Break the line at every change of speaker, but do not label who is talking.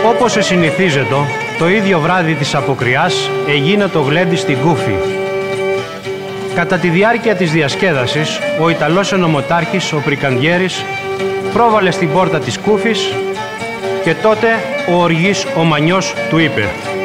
Όπως εσυνηθίζεται, το ίδιο βράδυ της αποκριάς έγινε το γλέντι στην Κούφη. Κατά τη διάρκεια της διασκέδασης, ο Ιταλός ενωμοτάρχης, ο Πρικαντιέρης, πρόβαλε στην πόρτα της Κούφης και τότε ο οργής ο Μανιός του είπε: